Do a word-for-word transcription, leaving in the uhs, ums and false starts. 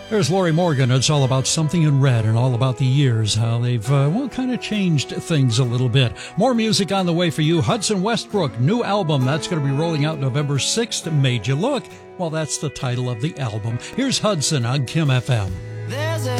There's Lori Morgan. It's all about Something in Red and all about the years, how they've, uh, well, kind of changed things a little bit. More music on the way for you. Hudson Westbrook, new album. That's going to be rolling out November sixth. Made You Look. Well, that's the title of the album. Here's Hudson on Kim F M.